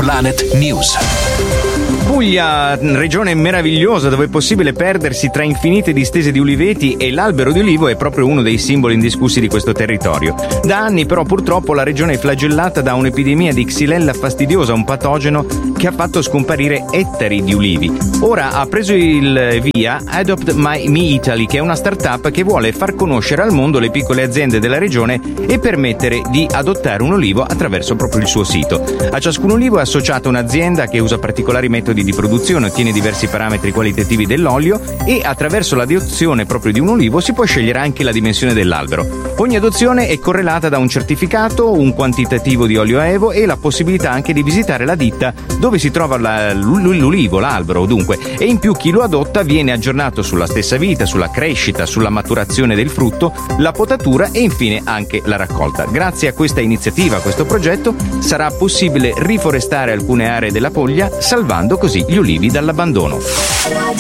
Planet News. Puglia, regione meravigliosa dove è possibile perdersi tra infinite distese di uliveti, e l'albero di olivo è proprio uno dei simboli indiscussi di questo territorio. Da anni però purtroppo la regione è flagellata da un'epidemia di Xylella fastidiosa, un patogeno che ha fatto scomparire ettari di ulivi. Ora ha preso il via Adopt Me Italy, che è una startup che vuole far conoscere al mondo le piccole aziende della regione e permettere di adottare un olivo attraverso proprio il suo sito. A ciascun olivo è associata un'azienda che usa particolari metodi di produzione, ottiene diversi parametri qualitativi dell'olio e attraverso l'adozione proprio di un olivo si può scegliere anche la dimensione dell'albero. Ogni adozione è correlata da un certificato, un quantitativo di olio Evo e la possibilità anche di visitare la ditta dove si trova l'olivo, l'albero dunque, e in più chi lo adotta viene aggiornato sulla stessa vita, sulla crescita, sulla maturazione del frutto, la potatura e infine anche la raccolta. Grazie a questa iniziativa, a questo progetto, sarà possibile riforestare alcune aree della Puglia, salvando così gli ulivi dall'abbandono.